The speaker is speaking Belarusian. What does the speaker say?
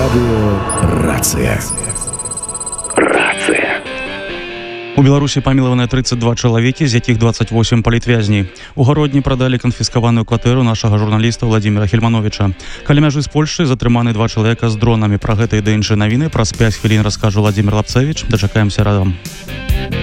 Радыё «Рацыя». У Беларусі памілаваныя 32 чалавекі, з якіх 28 палітвязней. У Гародні прадалі канфіскаваную кватэру нашага журналіста Владзіміра Хельмановіча. Каля мяжы з Польшчай затрыманы 2 чалавека з дронамі. Пра гэта і да іншыя навіны праз 5 хвілін раскажа Владзімір Лапцевіч. Дачакаемся радам.